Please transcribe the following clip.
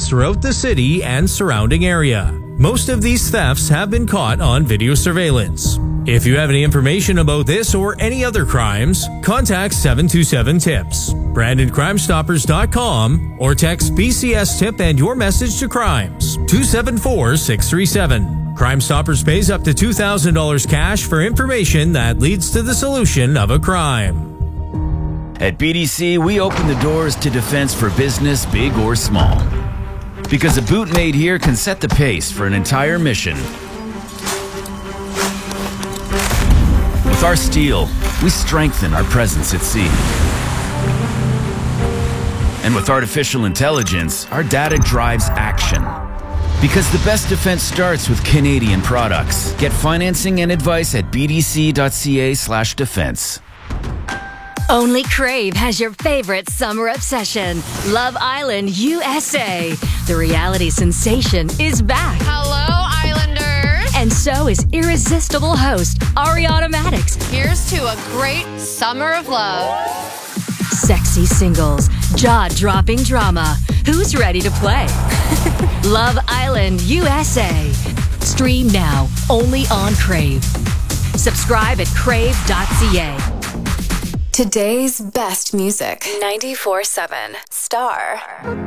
thefts throughout the city and surrounding area. Most of these thefts have been caught on video surveillance. If you have any information about this or any other crimes, contact 727-TIPS, BrandonCrimeStoppers.com, or text BCS-TIP and your message to Crimes 274-637. Crime Stoppers pays up to $2,000 cash for information that leads to the solution of a crime. At BDC, we open the doors to defense for business, big or small. Because a boot made here can set the pace for an entire mission. With our steel, we strengthen our presence at sea. And with artificial intelligence, our data drives action. Because the best defense starts with Canadian products. Get financing and advice at bdc.ca/defense. Only Crave has your favorite summer obsession, Love Island USA. The reality sensation is back. Hello, Islanders. And so is irresistible host Ariana Madix. Here's to a great summer of love. Sexy singles, jaw-dropping drama. Who's ready to play? Love Island USA. Stream now, only on Crave. Subscribe at crave.ca. Today's best music. 94.7 Star.